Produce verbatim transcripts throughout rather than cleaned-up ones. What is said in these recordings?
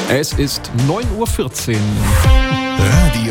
Es ist neun Uhr vierzehn. Radio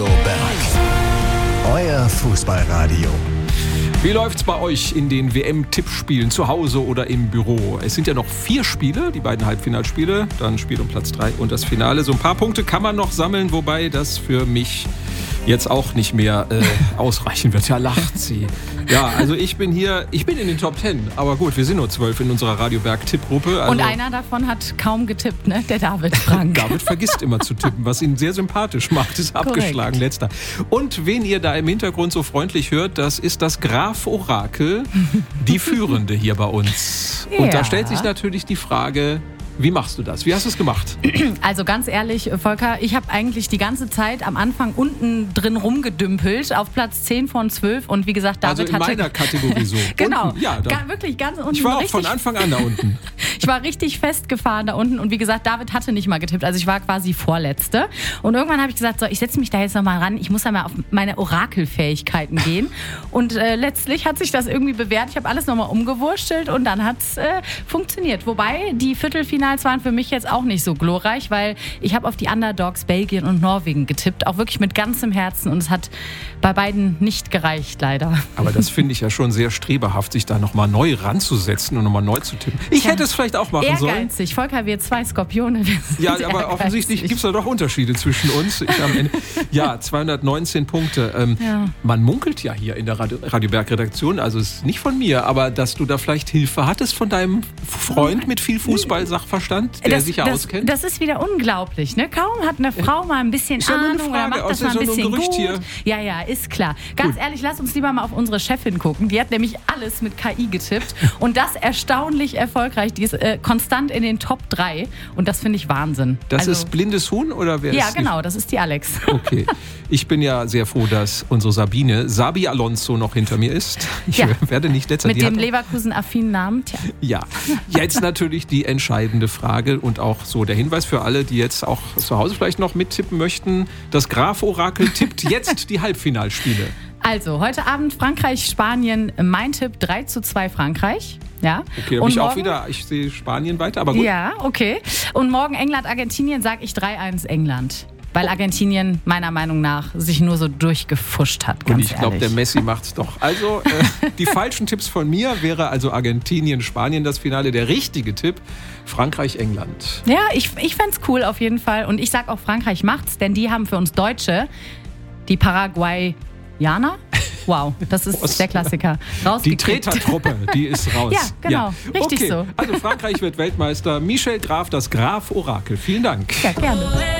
Berg. Euer Fußballradio. Wie läuft's bei euch in den W M-Tippspielen, zu Hause oder im Büro? Es sind ja noch vier Spiele, die beiden Halbfinalspiele, dann Spiel um Platz drei und das Finale. So ein paar Punkte kann man noch sammeln, wobei das für mich jetzt auch nicht mehr äh, ausreichen wird. Ja, lacht sie. Ja, also ich bin hier, ich bin in den Top Ten, aber gut, wir sind nur zwölf in unserer Radio Berg Tippgruppe. Also und einer davon hat kaum getippt, ne? Der David Frank. David vergisst immer zu tippen, was ihn sehr sympathisch macht, ist abgeschlagen, letzter. Und wen ihr da im Hintergrund so freundlich hört, das ist das Graf Orakel, die Führende hier bei uns. Und Ja. da stellt sich natürlich die Frage, wie machst du das? Wie hast du es gemacht? Also ganz ehrlich, Volker, ich habe eigentlich die ganze Zeit am Anfang unten drin rumgedümpelt, auf Platz zehn von zwölf. Und wie gesagt, David Also in hatte... meiner Kategorie so. Genau, Unten, ja, da, Ga- wirklich ganz unten. ich war auch richtig, von Anfang an da unten. Ich war richtig festgefahren da unten. Und wie gesagt, David hatte nicht mal getippt. Also ich war quasi Vorletzte. Und irgendwann habe ich gesagt, so, ich setze mich da jetzt nochmal ran. Ich muss da mal auf meine Orakelfähigkeiten gehen. Und äh, letztlich hat sich das irgendwie bewährt. Ich habe alles nochmal umgewurstelt und dann hat es äh, funktioniert. Wobei die Viertelfinals waren für mich jetzt auch nicht so glorreich, weil ich habe auf die Underdogs Belgien und Norwegen getippt. Auch wirklich mit ganzem Herzen. Und es hat bei beiden nicht gereicht, leider. Aber das finde ich ja schon sehr streberhaft, sich da nochmal neu ranzusetzen und nochmal neu zu tippen. Ich Tja, hätte es vielleicht auch machen sollen. Ehrgeizig. Volker, wir zwei Skorpione. Wir sind Ja, aber ehrgeizig. offensichtlich gibt es da doch Unterschiede zwischen uns. Ich am Ende, ja, zweihundertneunzehn Punkte. Ähm, Ja. Man munkelt ja hier in der Radio, Radio Berg-Redaktion, also es ist nicht von mir, aber dass du da vielleicht Hilfe hattest von deinem Freund mit viel Fußball-Sachverstand, der das, sich ja das, auskennt. Das ist wieder unglaublich. Ne? Kaum hat eine Frau mal ein bisschen Ist ja nur eine Ahnung oder Frage, macht das ist mal ja ein so nur ein bisschen Gerücht gut. hier. Ja, ja, ist klar. Ganz Gut. ehrlich, lass uns lieber mal auf unsere Chefin gucken. Die hat nämlich alles mit K I getippt und das erstaunlich erfolgreich. Die ist äh, konstant in den Top drei und das finde ich Wahnsinn. Das also, ist blindes Huhn oder wer Ja, ist genau, das ist die Alex. Okay. Ich bin ja sehr froh, dass unsere Sabine, Sabi Alonso, noch hinter mir ist. Ich Ja. werde nicht letzter. Mit Die dem hat- Leverkusen-affinen Namen. Tja. Ja, jetzt natürlich die entscheidende Frage und auch so der Hinweis für alle, die jetzt auch zu Hause vielleicht noch mittippen möchten. Das Graf-Orakel tippt jetzt die Halbfinalspiele. Also, heute Abend Frankreich-Spanien. Mein Tipp drei zu zwei Frankreich. Ja. Okay, da bin Und ich auch morgen- wieder, ich sehe Spanien weiter, aber gut. Ja, okay. Und morgen England-Argentinien sage ich drei eins England. Weil Argentinien meiner Meinung nach sich nur so durchgefuscht hat, ganz Und ich glaube, ehrlich. der Messi macht's doch. Also, äh, die falschen Tipps von mir wäre also Argentinien, Spanien das Finale. Der richtige Tipp, Frankreich, England. Ja, ich, ich fänd's cool auf jeden Fall. Und ich sag auch, Frankreich macht's, denn die haben für uns Deutsche die Paraguayaner. Wow, das ist Was? der Klassiker. Die Rausgekickt. Tretertruppe, die ist raus. Ja, genau. Richtig okay. so. Also Frankreich wird Weltmeister. Michel Graf, das Graf-Orakel. Vielen Dank. Ja, gerne.